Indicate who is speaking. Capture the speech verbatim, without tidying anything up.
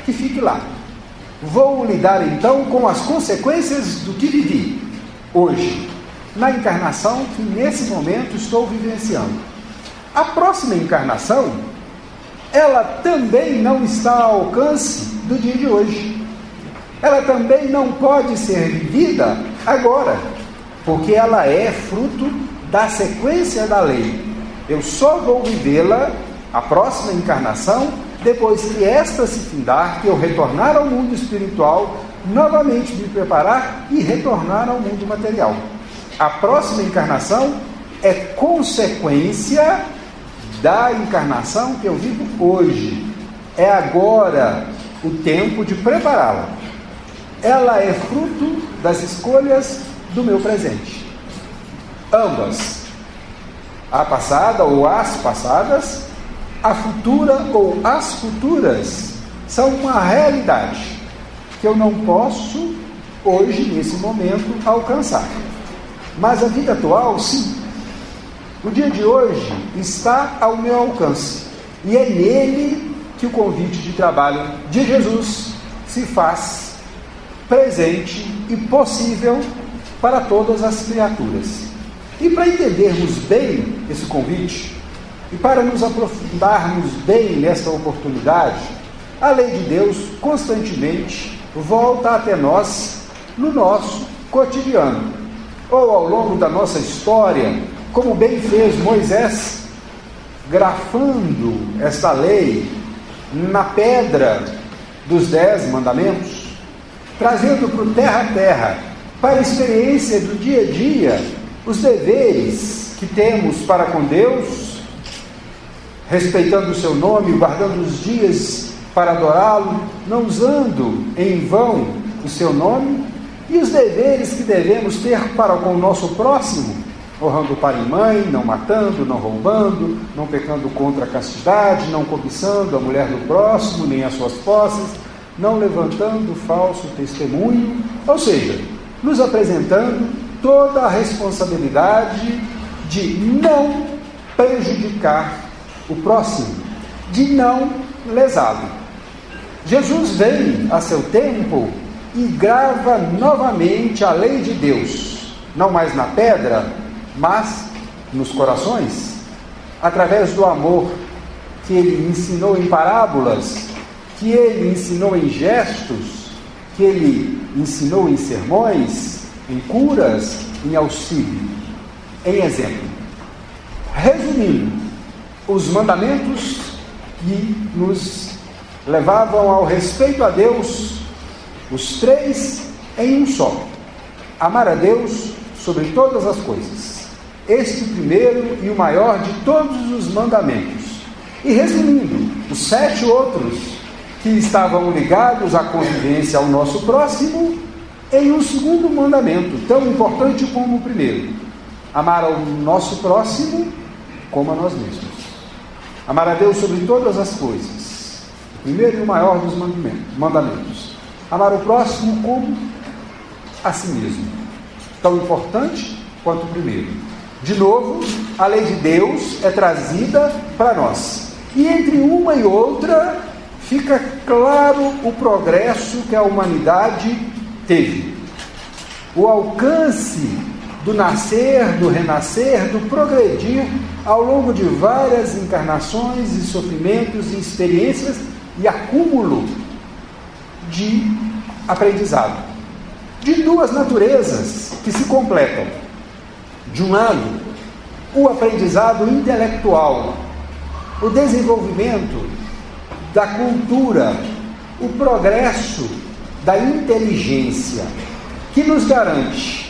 Speaker 1: que fique lá. Vou lidar então com as consequências do que vivi hoje, na encarnação que nesse momento estou vivenciando. A próxima encarnação, ela também não está ao alcance do dia de hoje. Ela também não pode ser vivida agora, porque ela é fruto da sequência da lei. Eu só vou vivê-la, a próxima encarnação, depois que esta se findar, que eu retornar ao mundo espiritual, novamente me preparar e retornar ao mundo material. A próxima encarnação é consequência da encarnação que eu vivo hoje. É agora o tempo de prepará-la. Ela é fruto das escolhas do meu presente. Ambas, a passada ou as passadas, a futura ou as futuras, são uma realidade que eu não posso, hoje, nesse momento, alcançar. Mas a vida atual, sim. O dia de hoje está ao meu alcance. E é nele que o convite de trabalho de Jesus se faz presente e possível para todas as criaturas. E para entendermos bem esse convite, e para nos aprofundarmos bem nesta oportunidade, a lei de Deus constantemente volta até nós no nosso cotidiano, ou ao longo da nossa história, como bem fez Moisés, grafando esta lei na pedra dos dez mandamentos, trazendo para o terra a terra, para a experiência do dia a dia, os deveres que temos para com Deus, respeitando o seu nome, guardando os dias para adorá-lo, não usando em vão o seu nome, e os deveres que devemos ter para com o nosso próximo, honrando pai e mãe, não matando, não roubando, não pecando contra a castidade, não cobiçando a mulher do próximo, nem as suas posses, não levantando falso testemunho, ou seja, nos apresentando toda a responsabilidade de não prejudicar o próximo, de não lesá-lo. Jesus vem a seu tempo e grava novamente a lei de Deus, não mais na pedra, mas nos corações, através do amor que ele ensinou em parábolas, que ele ensinou em gestos, que ele ensinou em sermões, em curas, em auxílio, em exemplo. Resumindo, os mandamentos que nos levavam ao respeito a Deus, os três em um só. Amar a Deus sobre todas as coisas. Este primeiro e o maior de todos os mandamentos. E resumindo, os sete outros que estavam ligados à convivência ao nosso próximo, em um segundo mandamento, tão importante como o primeiro. Amar ao nosso próximo como a nós mesmos. Amar a Deus sobre todas as coisas. O primeiro e o maior dos mandamentos. Amar o próximo como a si mesmo. Tão importante quanto o primeiro. De novo, a lei de Deus é trazida para nós. E entre uma e outra, fica claro o progresso que a humanidade teve. O alcance do nascer, do renascer, do progredir ao longo de várias encarnações e sofrimentos e experiências e acúmulo de aprendizado. De duas naturezas que se completam. De um lado, o aprendizado intelectual, o desenvolvimento da cultura, o progresso da inteligência, que nos garante